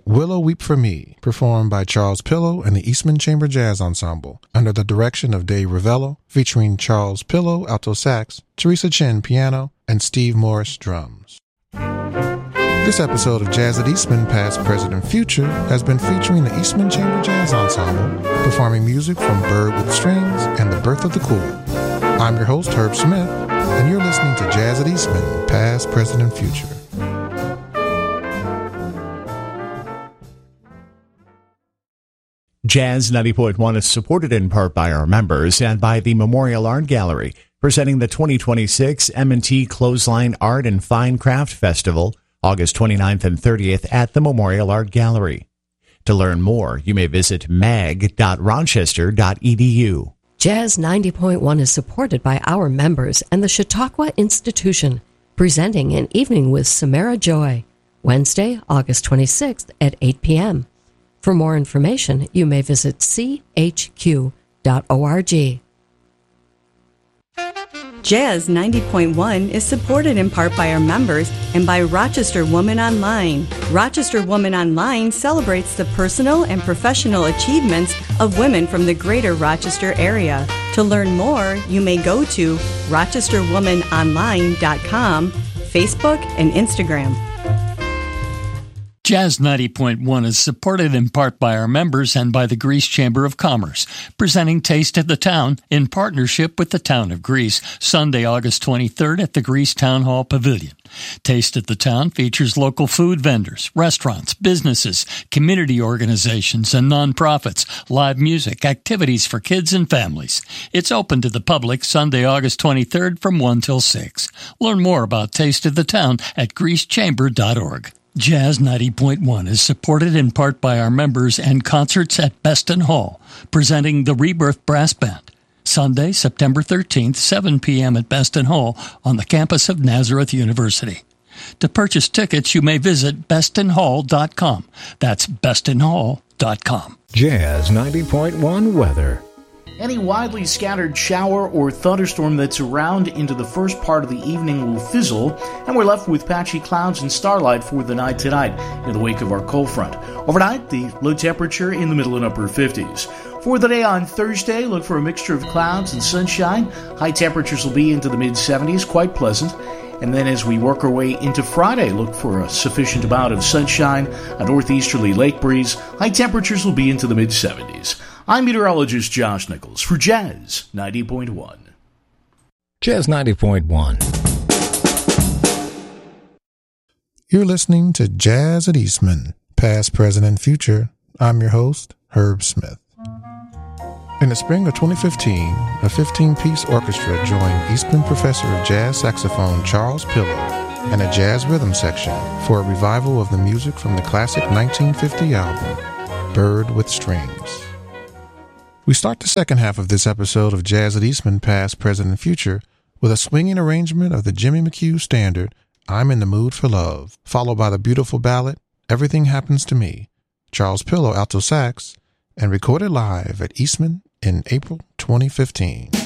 Willow Weep for Me, performed by Charles Pillow and the Eastman Chamber Jazz Ensemble, under the direction of Dave Ravello, featuring Charles Pillow, alto sax, Teresa Chin, piano, and Steve Morris, drums. This episode of Jazz at Eastman, Past, Present, and Future has been featuring the Eastman Chamber Jazz Ensemble, performing music from Bird with Strings and The Birth of the Cool. I'm your host, Herb Smith, and you're listening to Jazz at Eastman, Past, Present, and Future. Jazz 90.1 is supported in part by our members and by the Memorial Art Gallery, presenting the 2026 M&T Clothesline Art and Fine Craft Festival, August 29th and 30th at the Memorial Art Gallery. To learn more, you may visit mag.rochester.edu. Jazz 90.1 is supported by our members and the Chautauqua Institution, presenting an evening with Samara Joy, Wednesday, August 26th at 8 p.m. For more information, you may visit chq.org. Jazz 90.1 is supported in part by our members and by Rochester Woman Online. Rochester Woman Online celebrates the personal and professional achievements of women from the greater Rochester area. To learn more, you may go to rochesterwomanonline.com, Facebook, and Instagram. Jazz 90.1 is supported in part by our members and by the Greece Chamber of Commerce, presenting Taste of the Town in partnership with the Town of Greece, Sunday, August 23rd at the Greece Town Hall Pavilion. Taste of the Town features local food vendors, restaurants, businesses, community organizations, and nonprofits, live music, activities for kids and families. It's open to the public Sunday, August 23rd from 1 till 6. Learn more about Taste of the Town at greecechamber.org. Jazz 90.1 is supported in part by our members and concerts at Beston Hall, presenting the Rebirth Brass Band. Sunday, September 13th, 7 p.m. at Beston Hall on the campus of Nazareth University. To purchase tickets, you may visit bestonhall.com. That's bestonhall.com. Jazz 90.1 weather. Any widely scattered shower or thunderstorm that's around into the first part of the evening will fizzle, and we're left with patchy clouds and starlight for the night tonight in the wake of our cold front. Overnight, the low temperature in the middle and upper 50s. For the day on Thursday, look for a mixture of clouds and sunshine. High temperatures will be into the mid-70s, quite pleasant. And then as we work our way into Friday, look for a sufficient amount of sunshine, a northeasterly lake breeze. High temperatures will be into the mid-70s. I'm meteorologist Josh Nichols for Jazz 90.1. Jazz 90.1. You're listening to Jazz at Eastman, Past, Present, and Future. I'm your host, Herb Smith. In the spring of 2015, a 15-piece orchestra joined Eastman Professor of Jazz Saxophone Charles Pillow and a jazz rhythm section for a revival of the music from the classic 1950 album, Bird with Strings. We start the second half of this episode of Jazz at Eastman, Past, Present, and Future with a swinging arrangement of the Jimmy McHugh standard, I'm in the Mood for Love, followed by the beautiful ballad, Everything Happens to Me, Charles Pillow alto sax, and recorded live at Eastman in April 2015.